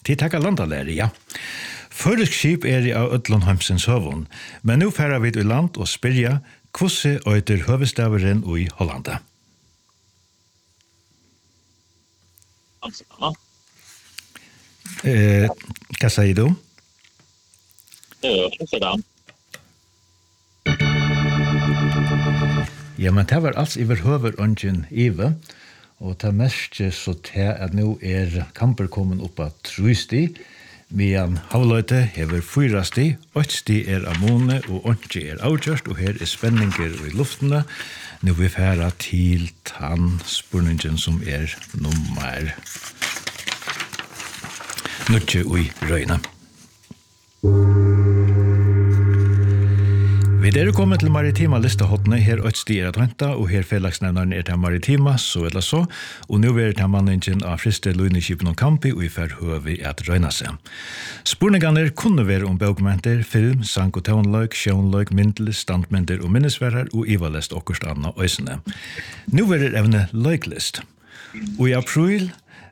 Til takka landalæri, ja. Førisk skip I av Ødlund Heimsens høvun, men nu færa vi I land og spyrja hvordan øyder høvestaveren I Hollanda. Hva sier du? Amsterdam. Ja, men det var alls iver høver ungen Ive, og det mest så til at nå kamper kommet opp av 3 sti, medan havløyte hever 4 sti, 8 sti amone og 8 avgjørst, og her spenninger I luftene. Nå vi færa til tann spurningen som nummer 9 I røyna. Vi kommet til maritima listehåttene, her 8 sti at henta, og her fellagsnevnaren til maritima, så eller så, og nå til manningen av friste løyneskipen og kampi, og I fær høvi at røyna seg. Spurningene kunne være bøkmenter, film, sang og tånløyk, sjånløyk, myndel, standmenter og minnesværer, og ivalest okkurst anna øysene. Nå evne løyklist. Og I april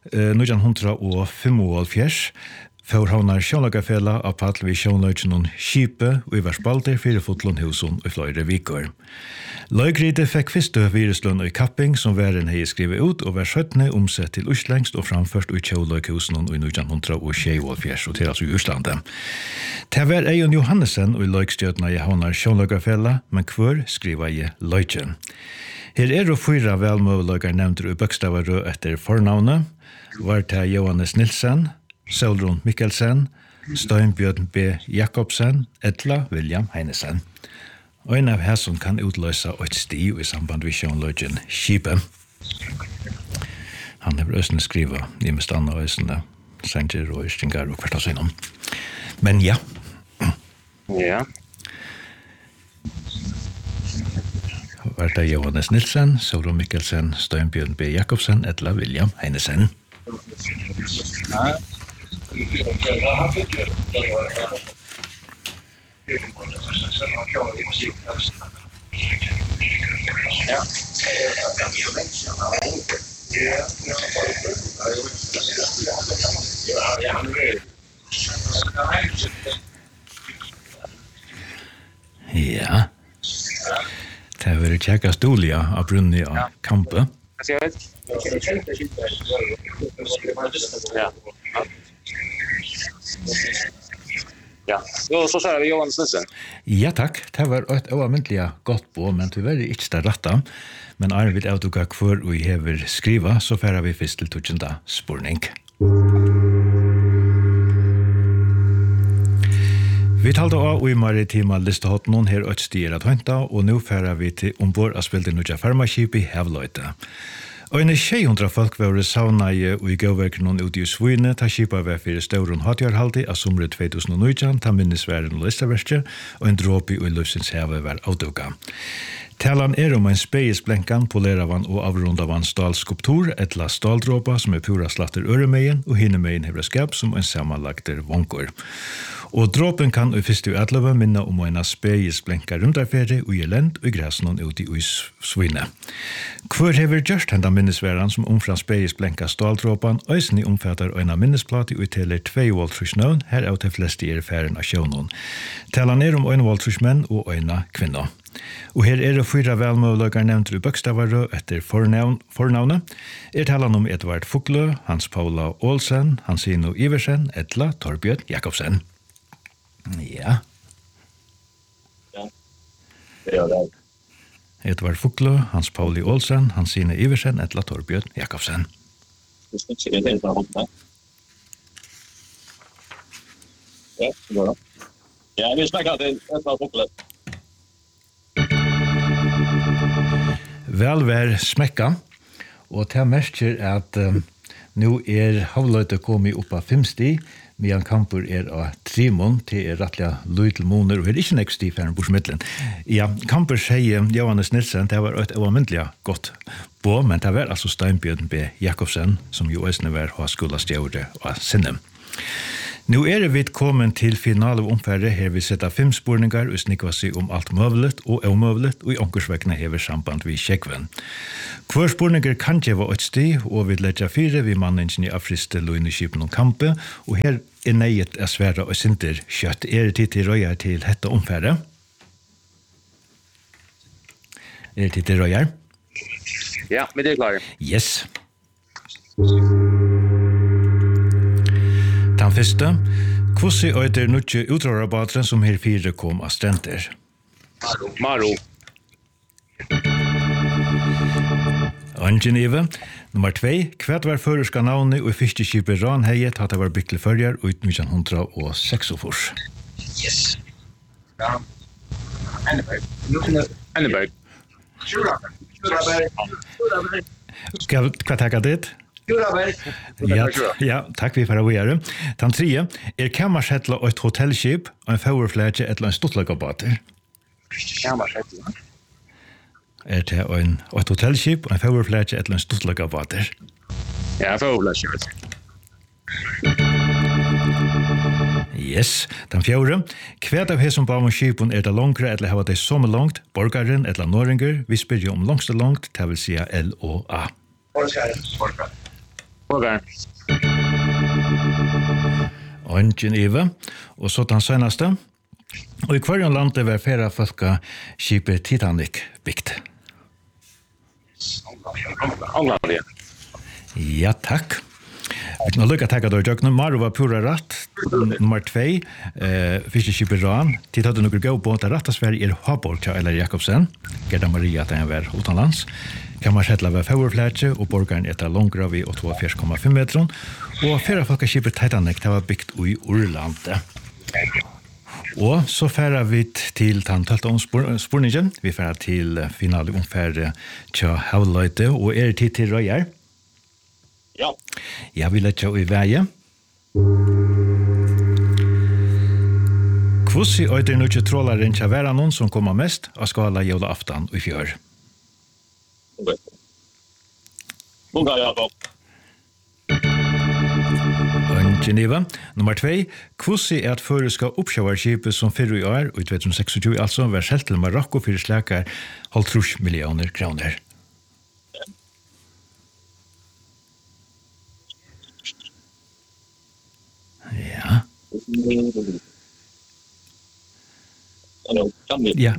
1975, Førhavnar sjånløkafella av paddel vi sjånløkjen Kipe og I Versbalder 4 fotlån husen og fløyre vikår. Løygride fikk første viruslønn I kapping som væren hei skrivet ut og var 17 omsett til uslengst og framførst I sjånløkhusen og I 1976 og til altså I Østlandet. Det var Eion Johannesen og I løykstjøtene I havnar sjånløkafella, men hver skriva I løykjen. Her og 4 velmøveløkar nevnter I bøkstavarø etter fornavnet, var til Johannes Nilsen, Saulrun Mikkelsen, Steinbjørn B. Jakobsen, Edla William Heinesen. Og en av hæsson kan utløse 8 sti I samband med sjånløgjen Kipe. Han har østene skriva I med stanna østene, Sanger og Østingar og hvert av søgnom. Men ja. Ja. Var det Johannes Nilsen, Saulrun Mikkelsen, Steinbjørn B. Jakobsen, Edla William Heinesen. Ja. Ja. Det har vært kjekka stolia av brunni av kampe. Ja. Ja, så kjører vi Johannes Nilsen. Ja, takk. Det var et overmyndelig godt på, men det var ikke det rette. Men er vi avduka hver og hever skriva, så færer vi først til 20. spurning. Vi talte av I maritima listehåtten her 8 sti at henta, og nå færer vi til ombord av spilte nødja farmaskip I Hevløyte. Og en 600 folk var sauna og I gøverken ute I Svine, ta skipa var for større hatjarhaldi av somret 2019, ta minnesværen og listaverste, og en dråpi og I løsens heve var avduka. Talan en speiesblenkan, poleravan og avrundavan stalskulptur, etla staldråpa som pura slatter øremeien, og hinnemeien hever skap som en sammanlagter vonkor. Og dråpen kan I fyrst I atløve minna en speiesblenka rundarferi og I lend og I græsnon ute I Svine. Hver hever gjørst henda minnesværan som omfram speiesblenka staldråpan, øysen I omfattar en minnesplati og I teler 2 voltrusnøvn, her av til fleste færen av sjånon. Talan 1 voltrusmenn og 1 kvinna. Og her det 4 velmøveløkar nevnt I bøkstavarø etter fornavnet. Talan Edvard Fuglø, Hans Paula Olsen, Hansino Iversen, Edla Torbjørn Jakobsen. Ja. Ja, det Edvard Fuglø, Hans Pauli Olsen, Hansino Iversen, Edla Torbjørn Jakobsen. Det skal ikke det helt av hånden. Ja, det går da. Ja, vi smekker til Edvard Fuglø. Vel vær smekka, og det merker at nå havløyte kommet opp av 5 sti, medan kamper av 3 mån, til rettelig løytel måneder, og ikke nek sti færen bursmiddelen. Ja, kamper sier Johannes Nilsen, det var et overmyndelig godt på, men det var altså Steinbjørn B. Jakobsen, som jo også var hos skolastjøret og sinne. Nu det vi kommet til finale omfærre her vi setter 5 spurningar og snikva seg om alt møvlet og omøvlet og i onkersvekkene hever samband vi kjekven. Hver spurninger kan gjeva 8 sti og vi letja 4 vi manningen i afriste løgneskipen og kampe og her neiet svære og sinter kjøtt. Det tid til røyer til hette omfærre? Det tid til røyer? Ja, men det klare. Yes. Den første, hvordan er det nødvendig utrørerbateren som her 4 kom av strenter? Maro. Angeneve. Nummer 2, hva var førerska navnet og fiskeskipet Ranheie tatt det var bygd til førjer ut 1906? Yes. Ja. Anneberg. Hva takker det? Ja, takk vi for å gjøre. Den 3, kammarsettla og et hotellskip og en fauerflætje eller en stortlagabater? Kammarsettla. Det et hotellskip og en fauerflætje eller en stortlagabater? Ja, fauerflætje. Yes, den 4. Hva av hesson bavon skipen det langre eller hava det som langt, borgaren eller norringer, vi spør jo om langste langt, det vil si L og A. Borgaren. Angeneve. Og så den seneste. Og i hverjan landet var færa folka skipet Titanic bygd? Anglandia. Ja, takk. Vi kan lukka takka dår jøkken. Maro var pura ratt. Nummer 2, fiskeskipet Ran. Tid hadde noen gå på at ratta Sverige Haborg til Eilar Jakobsen. Gerda Maria at han var utenlands. Kammarsettla var fauerflætje, og borgaren etter langgrav i 42,5 meter. Og færafolkeskipet Titanic det var bygd i Orlandet. Og så færa vi til den 12. spurningen. Vi færa til finale omfærre til Havløyte, og det tid til røyer? Ja. Ja, vi lett jo i veie. Kvossi øyder nu ikke trålaren til være noen som kommer mest av skala jævla aftan i fjør? Bunga, ja, da. Geneva. Nummer 2, kvossi at føreska oppsjøvarskipet som fyrir i år, og i 2026 altså, var selv til Marokko for slekar 50 millioner kroner. Ja. Ja.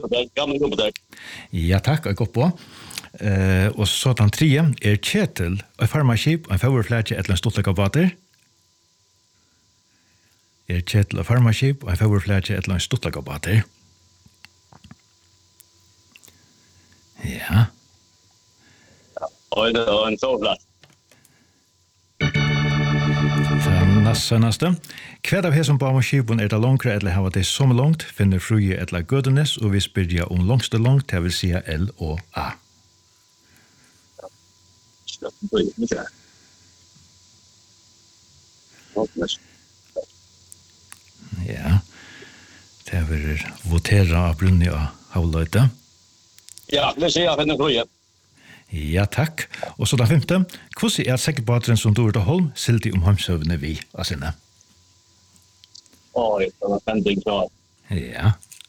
Ja, takk, jeg går på. Og så den 3, Kjetil, et farmaskip, en fauerflætje eller en stortlagabater? Kjetil, et farmaskip, en fauerflætje eller en stortlagabater? Ja. Og en sovlatt. Neste. Hva av hesson barmaskipen det langre eller hava det som langt, finner fruje eller gødenes, og vi spyrja om langste langt, det vil si L og A. Ja, det vil votera av brunni av havløyte. Ja, det sier jeg finner fruje. Ja, takk. Og så den 5. Hvordan er sekkerbaderen som Dorte Holm silti om hamsøvende vi av sinne? Oi, det var pending klar. Ja.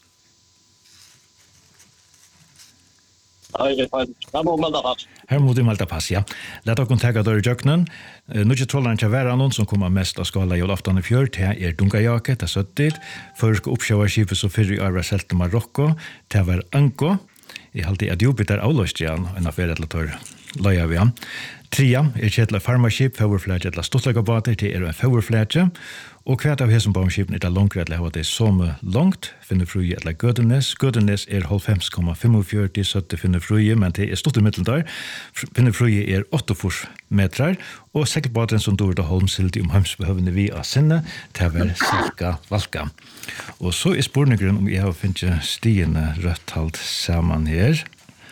Her må melda pass. Her må du melda pass, ja. Lett dere kontakta dere i jøkkenen. Nå ikke trålaren til å være noen som kommer mest av skala i aftan i fjør. Det Dungajake, det 70. Først oppsjøvarskipet som fyrir i arva selv til Marokko. Det var Anko. Jeg halte at Jupiter avløst igjen, en affære til å ta løya vi han. 3, Kjetil farmaskip, fauerflætje eller stortlagabater, det en fauerflætje. Og hva av hesson barmskipen det langre eller hva det som langt, finner fruje eller Gødenes. Gødenes 50,45, 70 finner fruje, men det stort i middelen der. Finner fruje 8 metrar, og sekkerbaderen som Dorte Holm silti om hamsbehøvende vi av sinne, det var Silka Valka. Og så spurningen om jeg har finnet stiene rødt sammen her.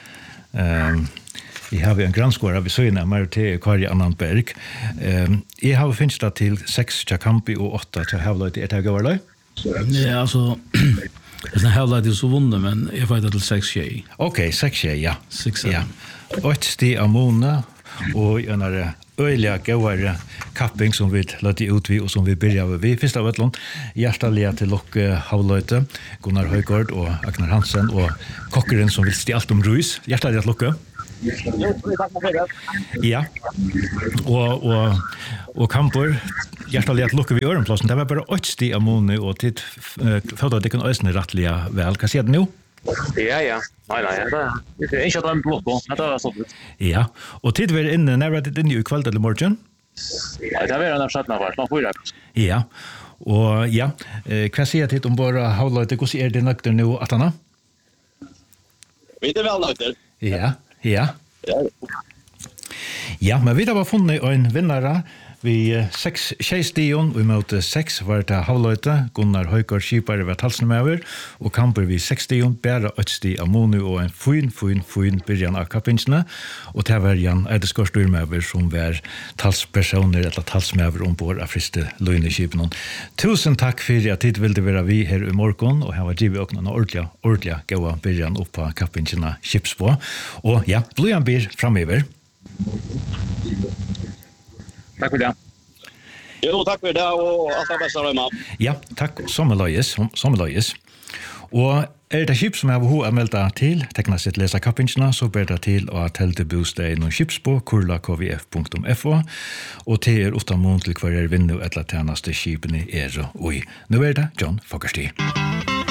Jeg har en granskåre av søgene, Marite Kari Annanberg. Jeg har finnet det til 6 til Kampi og 8 til Havløyte. Det går det? Ja, altså, Havløyte så vunnet, men jeg får det til 6 tjej. Ok, 6 tjej, ja. 6 ja. 8 sti av Mona, og en øyelig gøyere kapping som vi løtte ut vi, og som vi begynner vi. Først av Øtlund, hjertelig til dere havløyte, Gunnar Højgaard og Agnar Hansen, og kokkeren som vil sti alt om rus. Hjertelig til dere. Ja, og kamper, hjertelig til dere ved Ørenplassen. Det var bare 8 sti av måned, og til følte at det kunne øsne rettelig vel. Hva sier det nå? Ja. Nei, det er ikke at det er en blått på. Det er sånn. Ja, og tid vi inne, når er det inne i kveld eller morgen? Ja, det er en av 17 av hvert, man får det. Ja, og ja, hva sier tid om våre havløyte? Hvordan er det nøkter nå, Atana? Vi er vel nøkter. Ja, men vi har bare funnet en vinnere. Vi 6 tjejstion, vi møtte 6 var det havløyte, Gunnar Højgaard Skipare var talsnemever, og kamper vi 6 stion, bare 8 sti av Monu, og en fin byrjan av kappinsene, og det var Jan Eideskår Styrmever som var talspersoner, eller talsmever ombord av friste løgneskipen. Tusen takk for at tid ville være vi her i morgen, og her var givet åkne en ordentlig gode byrjan opp på kappinsene Skipsbå, og ja, blodjan blir framover. Takk for det. Jo, takk for det, og alt det beste av meg. Ja, takk, sommerløyes. Og det skip som har behov å melde til, tekna sitt lesa kappinsene, så ber det til å telle bostad noen skipsbå, kurla.kvf.fo, og til ofte månedlig hver vinner et eller tjeneste skipene og i. Nå er det John Fogarty.